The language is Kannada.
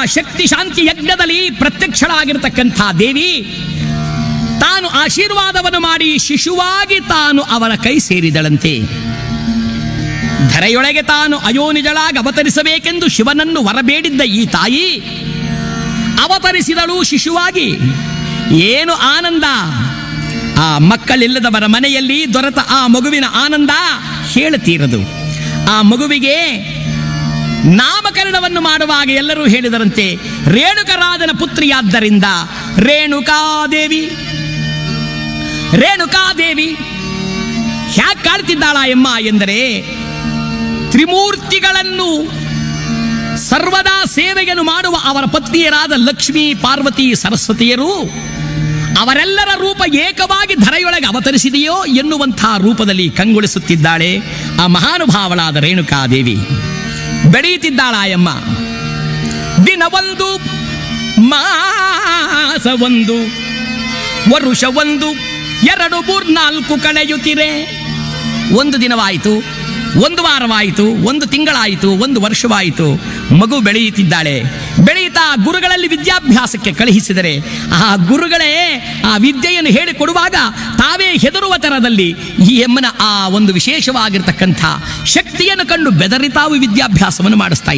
ಶಕ್ತಿ ಶಾಂತಿ ಯಜ್ಞದಲ್ಲಿ ಪ್ರತ್ಯಕ್ಷಳಾಗಿರ್ತಕ್ಕಂಥ ದೇವಿ ತಾನು ಆಶೀರ್ವಾದವನ್ನು ಮಾಡಿ ಶಿಶುವಾಗಿ ತಾನು ಅವರ ಕೈ ಸೇರಿದಳಂತೆ. ಧರೆಯೊಳಗೆ ತಾನು ಅಯೋನಿಜಳಾಗಿ ಅವತರಿಸಬೇಕೆಂದು ಶಿವನನ್ನು ವರಬೇಡಿದ್ದ ಈ ತಾಯಿ ಅವತರಿಸಿದಳು ಶಿಶುವಾಗಿ. ಏನು ಆನಂದ! ಆ ಮಕ್ಕಳಿಲ್ಲದವರ ಮನೆಯಲ್ಲಿ ದೊರೆತ ಆ ಮಗುವಿನ ಆನಂದ ಹೇಳುತ್ತೀರದು. ಆ ಮಗುವಿಗೆ ನಾಮಕರಣವನ್ನು ಮಾಡುವಾಗ ಎಲ್ಲರೂ ಹೇಳಿದರಂತೆ, ರೇಣುಕರಾಜನ ಪುತ್ರಿಯಾದ್ದರಿಂದ ರೇಣುಕಾದೇವಿ. ರೇಣುಕಾದೇವಿ ಹ್ಯಾಕ್ ಕಾಡ್ತಿದ್ದಾಳ ಎಮ್ಮ ಎಂದರೆ, ತ್ರಿಮೂರ್ತಿಗಳನ್ನು ಸರ್ವದಾ ಸೇವೆಯನ್ನು ಮಾಡುವ ಅವರ ಪತ್ನಿಯರಾದ ಲಕ್ಷ್ಮೀ, ಪಾರ್ವತಿ, ಸರಸ್ವತಿಯರು ಅವರೆಲ್ಲರ ರೂಪ ಏಕವಾಗಿ ಧರೆಯೊಳಗೆ ಅವತರಿಸಿದೆಯೋ ಎನ್ನುವಂಥ ರೂಪದಲ್ಲಿ ಕಂಗೊಳಿಸುತ್ತಿದ್ದಾಳೆ ಆ ಮಹಾನುಭಾವಳಾದ ರೇಣುಕಾದೇವಿ. ಬೆಳೆಯುತ್ತಿದ್ದಾಳ ಎಮ್ಮ. ದಿನವೊಂದು, ಮಾಸವೊಂದು, ವರುಷವೊಂದು, 2, 3, 4 ಕಳೆಯುತ್ತಿರೆ. ಒಂದು ದಿನವಾಯಿತು, ಒಂದು ವಾರವಾಯಿತು, ಒಂದು ತಿಂಗಳಾಯಿತು, ಒಂದು ವರ್ಷವಾಯಿತು. ಮಗು ಬೆಳೆಯುತ್ತಿದ್ದಾಳೆ. ಬೆಳೆಯುತ್ತಾ ಗುರುಗಳಲ್ಲಿ ವಿದ್ಯಾಭ್ಯಾಸಕ್ಕೆ ಕಳುಹಿಸಿದರೆ ಆ ಗುರುಗಳೇ ಆ ವಿದ್ಯೆಯನ್ನು ಹೇಳಿಕೊಡುವಾಗ ತಾವೇ ಹೆದರುವ ತರದಲ್ಲಿ ಈ ಎಮ್ಮನ ಆ ಒಂದು ವಿಶೇಷವಾಗಿರ್ತಕ್ಕಂಥ ಶಕ್ತಿಯನ್ನು ಕಂಡು ಬೆದರಿ ತಾವು ವಿದ್ಯಾಭ್ಯಾಸವನ್ನು ಮಾಡಿಸ್ತಾ